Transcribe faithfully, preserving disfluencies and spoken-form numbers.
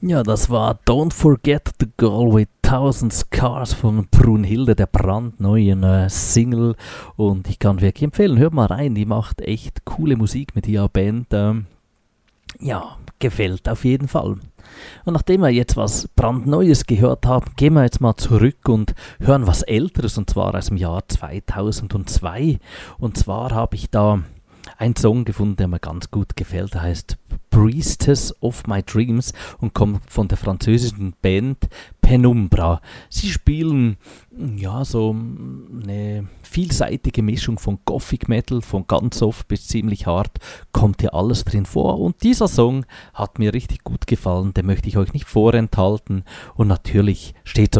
Ja, das war Don't Forget the Girl with Thousand Scars von Brunhilde, der brandneuen äh, Single. Und ich kann wirklich empfehlen, hört mal rein, die macht echt coole Musik mit ihrer Band. Ähm, ja, gefällt auf jeden Fall. Und nachdem wir jetzt was brandneues gehört haben, gehen wir jetzt mal zurück und hören was Älteres, und zwar aus dem Jahr zweitausendzwei. Und zwar habe ich da einen Song gefunden, der mir ganz gut gefällt. Der heißt Priestess of My Dreams und kommt von der französischen Band Penumbra. Sie spielen ja so eine vielseitige Mischung von Gothic Metal, von ganz soft bis ziemlich hart, kommt hier alles drin vor. Und dieser Song hat mir richtig gut gefallen, den möchte ich euch nicht vorenthalten. Und natürlich steht